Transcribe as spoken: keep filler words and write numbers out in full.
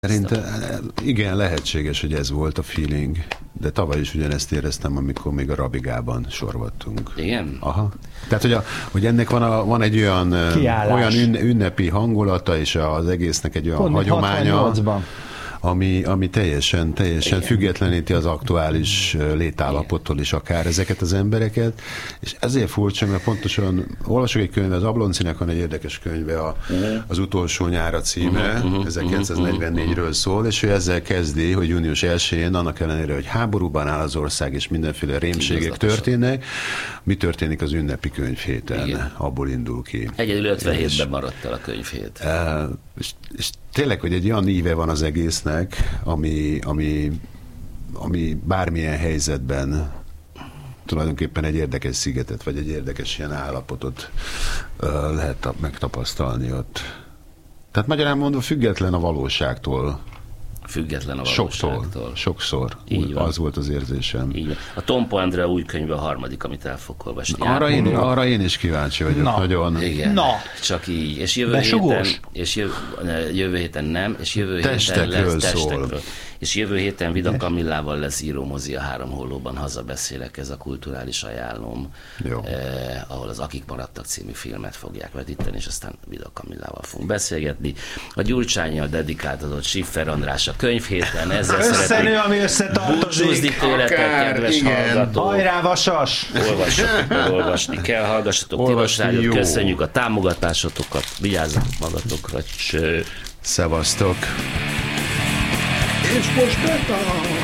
Szerintem igen, lehetséges, hogy ez volt a feeling, de tavaly is ugyanezt éreztem, amikor még a Rabigában sorvattunk. Igen? Aha. Tehát, hogy, a, hogy ennek van, a, van egy olyan, olyan ünnepi hangulata, és az egésznek egy olyan Pont hagyománya, ami, ami teljesen, teljesen függetleníti az aktuális létállapottól is akár ezeket az embereket, és ezért furcsa, mert pontosan olvasok egy könyve, az Abloncinak van egy érdekes könyve, a, az Utolsó nyára címe, uh-huh, uh-huh, ezerkilencszáznegyvennégyről szól, és ő ezzel kezdi, hogy június elsején, annak ellenére, hogy háborúban áll az ország, és mindenféle rémségek történnek, mi történik az ünnepi könyvhéten, igen. Abból indul ki. Egyedül ötvenhétben maradt el a könyvhét. Uh, és, és tényleg, hogy egy olyan íve van az egésznek, ami, ami, ami bármilyen helyzetben tulajdonképpen egy érdekes szigetet, vagy egy érdekes ilyen állapotot uh, lehet megtapasztalni ott. Tehát magyarán mondva független a valóságtól. Független a valóságtól. Sokszor. Sokszor. Úgy, az volt az érzésem. Így. A Tompo Andrea új könyve a harmadik, amit el fogok olvasni. Arra én, arra én is kíváncsi vagyok. Na. Nagyon. Igen. Na. Csak így. És jövő Besugós? héten, és jövő, jövő héten nem, és jövő Testekről héten lesz szól. testekről. És jövő héten Vida Kamillával lesz írómozi a Három Hollóban, hazabeszélek, ez a kulturális ajánlóm, eh, ahol az Akik maradtak című filmet fogják vetíteni, és aztán Vida Kamillával fogunk beszélgetni. A Gyurcsánnyal dedikáltatott Schiffer András a könyvhéten, ezzel Összenő, ami összetartozik. búcsúzni tőletek, kedves igen. hallgatók. Hajrá, vasas! Olvassatok, olvasni kell, hallgassatok Tilos Rádiót, köszönjük a támogatásotokat, vigyázzatok magatokra, cső! Szevasztok! És most betáll!